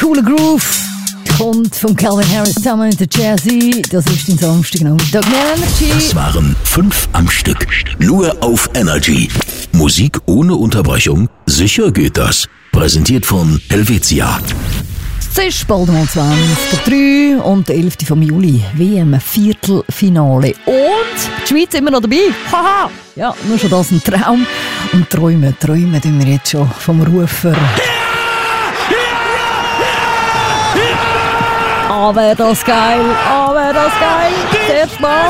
cooler Groove kommt von Calvin Harris zusammen mit der Jazzy. Das ist den Samstagnachmittag mit Energy. Das waren 5 am Stück. Nur auf Energy. Musik ohne Unterbrechung? Sicher geht das. Präsentiert von Helvetia. Es ist bald mal 20.03 und der 11. vom Juli. WM-Viertelfinale. Und die Schweiz immer noch dabei. Haha! Ja, nur schon das ein Traum. Und träumen tun wir jetzt schon vom Rufer. Aber das geil, Zuerst mal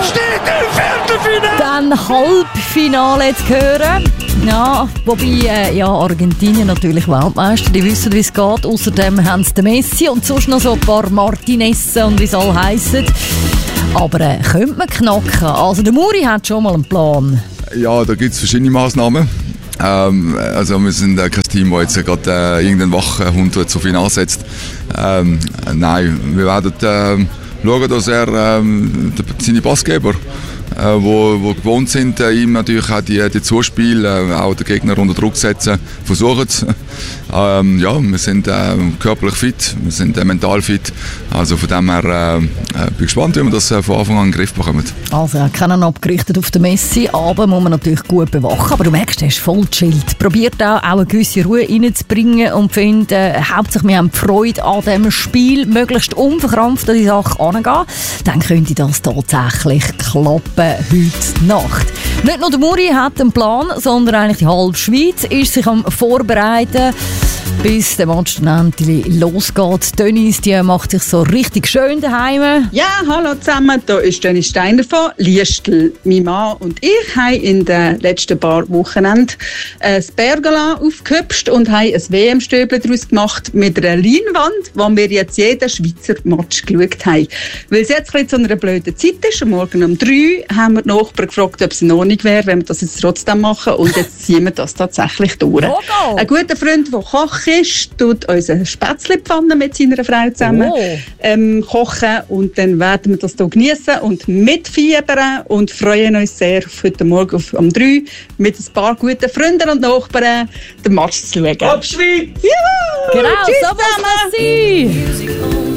dann Halbfinale zu hören. Ja, wobei Argentinien natürlich Weltmeister, die wissen, wie es geht. Außerdem haben sie den Messi und sonst noch so ein paar Martinessen und wie es alle heissen. Aber könnte man knacken? Also der Muri hat schon mal einen Plan. Ja, da gibt es verschiedene Massnahmen. Also wir sind kein Team, das jetzt gerade irgendeinen wachen Hund so viel ansetzt. Nein, wir werden schauen, dass er seine Passgeber, die gewohnt sind, ihm natürlich auch die Zuspiele, auch den Gegner unter Druck setzen, versuchen. Ja, wir sind körperlich fit, wir sind mental fit. Also von dem her bin gespannt, wie wir das von Anfang an in den Griff bekommen. Also er hat keinen abgerichtet auf den Messi, aber muss man natürlich gut bewachen. Aber du merkst, er ist voll chillt. Probiert auch eine gewisse Ruhe reinzubringen und findet, hauptsächlich wir haben Freude an diesem Spiel, möglichst unverkrampft an die Sache angehen. Dann könnte das tatsächlich klappen heute Nacht. Nicht nur der Muri hat einen Plan, sondern eigentlich die halbe Schweiz ist sich am Vorbereiten, bis der Match dann endlich losgeht. Dennis, die macht sich so richtig schön daheim. Ja, hallo zusammen, hier ist Dennis Steiner von Liestl. Mein Mann und ich haben in den letzten paar Wochenenden ein Pergola aufgehübscht und haben ein WM-Stöbel daraus gemacht mit einer Leinwand, wo wir jetzt jeden Schweizer Match geschaut haben. Weil es jetzt zu einer blöden Zeit ist, am Morgen um 3 haben wir die Nachbarn gefragt, ob es in Ordnung wäre, wenn wir das jetzt trotzdem machen. Und jetzt ziehen wir das tatsächlich durch. Ein guter Freund, der Koch ist, tut unsere Spätzlepfanne mit seiner Frau zusammen kochen und dann werden wir das hier genießen und mitfiebern und freuen uns sehr auf heute Morgen um 3 mit ein paar guten Freunden und Nachbarn den Match zu schauen. Ab Schweiz! Juhu! Genau, tschüss so was zusammen!